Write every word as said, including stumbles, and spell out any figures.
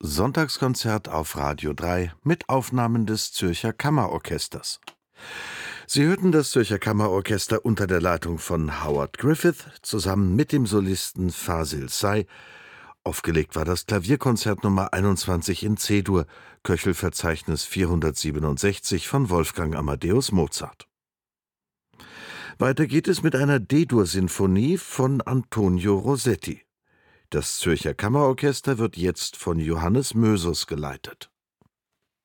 Sonntagskonzert auf Radio drei mit Aufnahmen des Zürcher Kammerorchesters. Sie hörten das Zürcher Kammerorchester unter der Leitung von Howard Griffith zusammen mit dem Solisten Fasil Say. Aufgelegt war das Klavierkonzert Nummer einundzwanzig in C-Dur, Köchelverzeichnis vierhundertsiebenundsechzig von Wolfgang Amadeus Mozart. Weiter geht es mit einer D-Dur-Sinfonie von Antonio Rossetti. Das Zürcher Kammerorchester wird jetzt von Johannes Mösus geleitet.